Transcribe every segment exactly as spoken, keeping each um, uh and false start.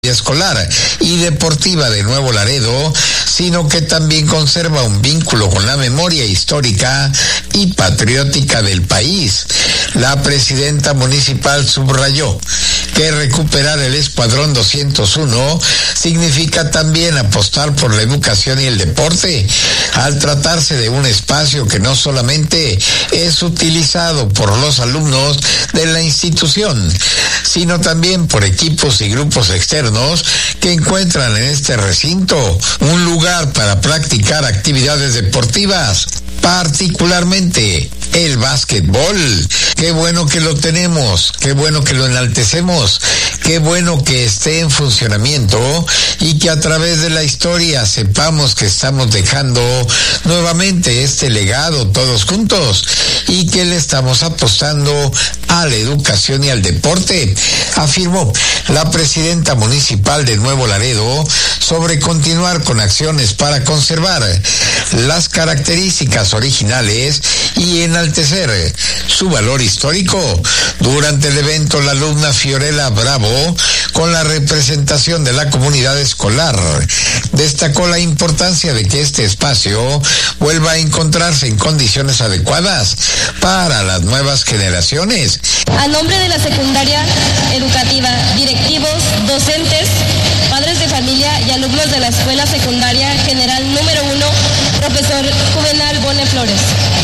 escolar y deportiva de Nuevo Laredo, sino que también conserva un vínculo con la memoria histórica y patriótica del país. La presidenta municipal subrayó que recuperar el Escuadrón doscientos uno significa también apostar por la educación y el deporte, al tratarse de un espacio que no solamente es utilizado por los alumnos de la institución, sino también por equipos y grupos externos que encuentran en este recinto un lugar para practicar actividades deportivas, particularmente el básquetbol. Qué bueno que lo tenemos, qué bueno que lo enaltecemos, qué bueno que esté en funcionamiento y que a través de la historia sepamos que estamos dejando nuevamente este legado todos juntos y que le estamos apostando a la educación y al deporte, afirmó la presidenta municipal de Nuevo Laredo sobre continuar con acciones para conservar las características originales y enaltecer su valor histórico. Durante el evento, la alumna Fiorella Bravo, con la representación de la comunidad escolar, destacó la importancia de que este espacio vuelva a encontrarse en condiciones adecuadas para las nuevas generaciones. A nombre de la secundaria educativa, directivos, docentes, padres de familia y alumnos de la Escuela Secundaria General número uno, profesor Juvenal Bone Flores,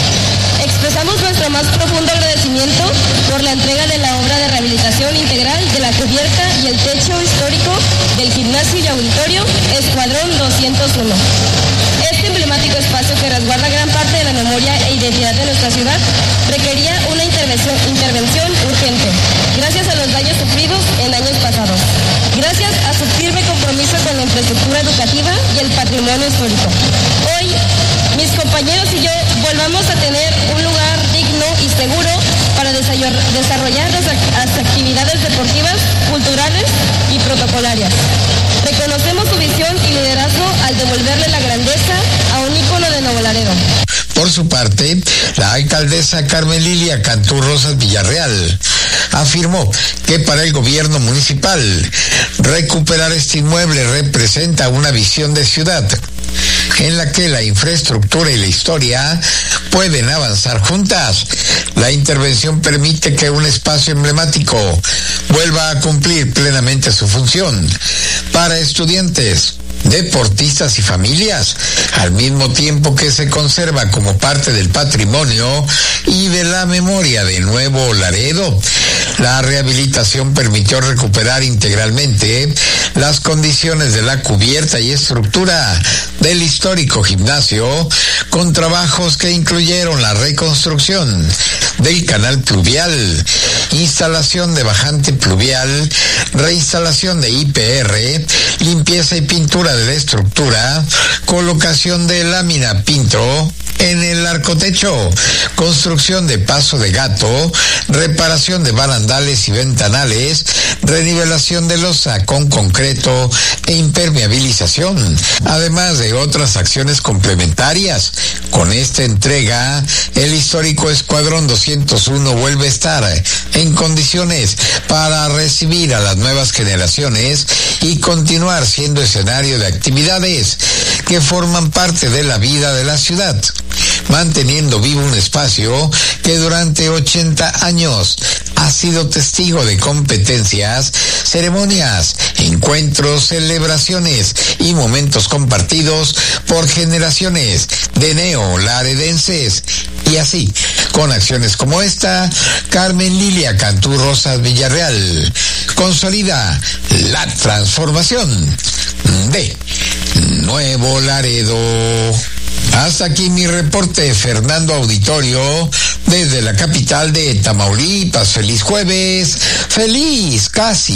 expresamos nuestro más profundo agradecimiento por la entrega de la obra de rehabilitación integral de la cubierta y el techo histórico del gimnasio y auditorio Escuadrón doscientos uno. Este emblemático espacio que resguarda gran parte de la memoria e identidad de nuestra ciudad requería una intervención, intervención urgente, gracias a los daños sufridos en años pasados, gracias a su firme compromiso con la infraestructura educativa y el patrimonio histórico. Hoy, mis compañeros y yo volvamos a tener un lugar digno y seguro para desarrollar las actividades deportivas, culturales y protocolarias. Reconocemos su visión y liderazgo al devolverle la grandeza a un ícono de Nuevo Laredo. Por su parte, la alcaldesa Carmen Lilia Cantú Rosas Villarreal afirmó que para el gobierno municipal recuperar este inmueble representa una visión de ciudad en la que la infraestructura y la historia pueden avanzar juntas. La intervención permite que un espacio emblemático vuelva a cumplir plenamente su función para estudiantes, deportistas y familias, al mismo tiempo que se conserva como parte del patrimonio y de la memoria de Nuevo Laredo. La rehabilitación permitió recuperar integralmente las condiciones de la cubierta y estructura del histórico gimnasio, con trabajos que incluyeron la reconstrucción del canal pluvial, instalación de bajante pluvial, reinstalación de I P R, limpieza y pintura de la estructura, colocación de lámina pintro en el arcotecho, construcción de paso de gato, reparación de barandales y ventanales, renivelación de losa con concreto e impermeabilización, además de otras acciones complementarias. Con esta entrega, el histórico Escuadrón doscientos uno vuelve a estar en condiciones para recibir a las nuevas generaciones y continuar siendo escenario de actividades que forman parte de la vida de la ciudad, manteniendo vivo un espacio que durante ochenta años ha sido testigo de competencias, ceremonias, encuentros, celebraciones y momentos compartidos por generaciones de neolaredenses. Y así, con acciones como esta, Carmen Lilia Cantú Rosas Villarreal consolida la transformación de Nuevo Laredo. Hasta aquí mi reporte, Fernando Auditorio, desde la capital de Tamaulipas. Feliz jueves, feliz casi